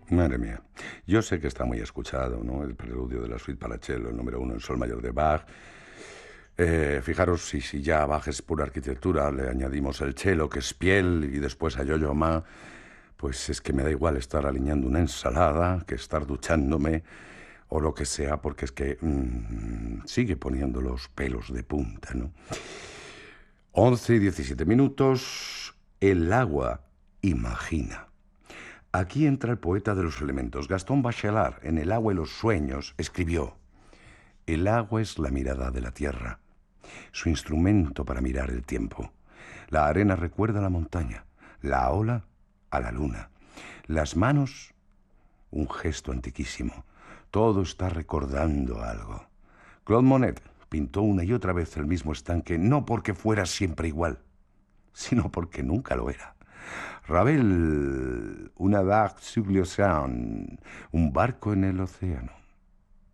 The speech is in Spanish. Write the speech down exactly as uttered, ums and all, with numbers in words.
Madre mía. Yo sé que está muy escuchado, ¿no? El preludio de la suite para cello, el número uno en sol mayor de Bach. Eh, fijaros, si, si ya Bach es pura arquitectura, le añadimos el cello, que es piel, y después a Yo-Yo Ma, pues es que me da igual estar alineando una ensalada que estar duchándome o lo que sea, porque es que mmm, sigue poniendo los pelos de punta, ¿no? once y diecisiete minutos, el agua imagina. Aquí entra el poeta de los elementos. Gastón Bachelard, en El agua y los sueños, escribió: el agua es la mirada de la tierra, su instrumento para mirar el tiempo. La arena recuerda a la montaña, la ola a la luna. Las manos, un gesto antiquísimo. Todo está recordando algo. Claude Monet pintó una y otra vez el mismo estanque, no porque fuera siempre igual, sino porque nunca lo era. Ravel, una barque sur l'océan, un barco en el océano.